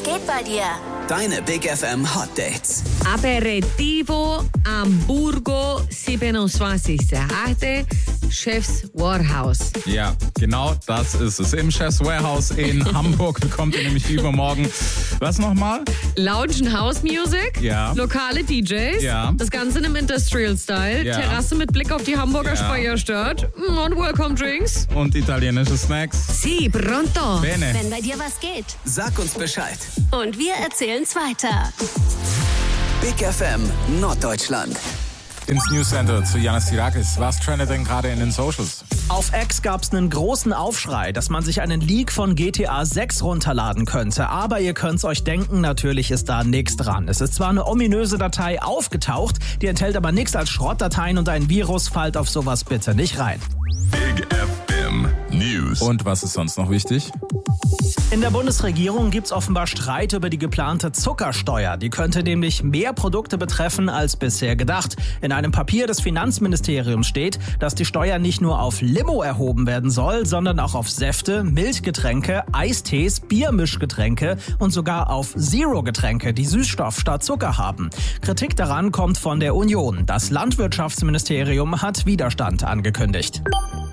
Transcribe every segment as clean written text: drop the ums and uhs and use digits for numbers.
geht bei dir? Deine Big FM Hot Dates. Aperitivo Hamburgo 27. Chef's Warehouse. Ja, genau das ist es. Im Chef's Warehouse in Hamburg bekommt ihr nämlich übermorgen, was nochmal? Lounge and House Music, Ja. lokale DJs, Ja. das Ganze in einem Industrial Style, Ja. Terrasse mit Blick auf die Hamburger Ja. Speierstadt und Welcome Drinks. Und italienische Snacks. Si, pronto. Bene. Wenn bei dir was geht. Sag uns Bescheid. Und wir erzählen's weiter. Big FM Norddeutschland. Ins News Center zu Yannis Tirakis. Was trendet denn gerade in den Socials? Auf X gab es einen großen Aufschrei, dass man sich einen Leak von GTA 6 runterladen könnte. Aber ihr könnt's euch denken, natürlich ist da nichts dran. Es ist zwar eine ominöse Datei aufgetaucht, die enthält aber nichts als Schrottdateien und ein Virus. Fallt auf sowas bitte nicht rein. Big FM News. Und was ist sonst noch wichtig? In der Bundesregierung gibt's offenbar Streit über die geplante Zuckersteuer. Die könnte nämlich mehr Produkte betreffen als bisher gedacht. In einem Papier des Finanzministeriums steht, dass die Steuer nicht nur auf Limo erhoben werden soll, sondern auch auf Säfte, Milchgetränke, Eistees, Biermischgetränke und sogar auf Zero-Getränke, die Süßstoff statt Zucker haben. Kritik daran kommt von der Union. Das Landwirtschaftsministerium hat Widerstand angekündigt.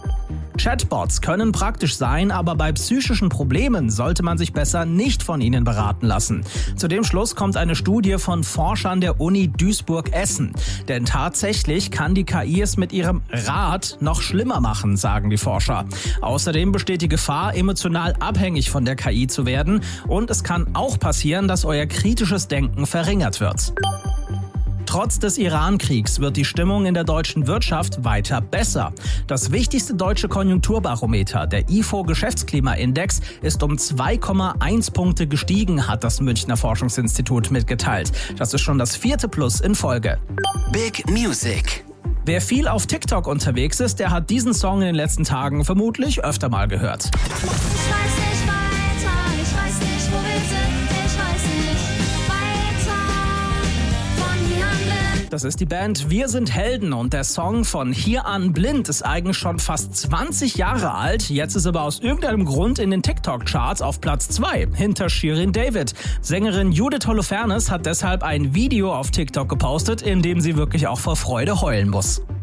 Chatbots können praktisch sein, aber bei psychischen Problemen sollte man sich besser nicht von ihnen beraten lassen. Zu dem Schluss kommt eine Studie von Forschern der Uni Duisburg-Essen. Denn tatsächlich kann die KI es mit ihrem Rat noch schlimmer machen, sagen die Forscher. Außerdem besteht die Gefahr, emotional abhängig von der KI zu werden. Und es kann auch passieren, dass euer kritisches Denken verringert wird. Trotz des Iran-Kriegs wird die Stimmung in der deutschen Wirtschaft weiter besser. Das wichtigste deutsche Konjunkturbarometer, der IFO-Geschäftsklimaindex, ist um 2,1 Punkte gestiegen, hat das Münchner Forschungsinstitut mitgeteilt. Das ist schon das 4. Plus in Folge. Big Music. Wer viel auf TikTok unterwegs ist, der hat diesen Song in den letzten Tagen vermutlich öfter mal gehört. Ich weiß nicht weiter, ich weiß nicht, wo wir sind, ich weiß nicht weiter von hier an blind. Das ist die Band Wir sind Helden und der Song von Hier an blind ist eigentlich schon fast 20 Jahre alt. Jetzt ist aber aus irgendeinem Grund in den TikTok-Charts auf Platz 2 hinter Shirin David. Sängerin Judith Holofernes hat deshalb ein Video auf TikTok gepostet, in dem sie wirklich auch vor Freude heulen muss.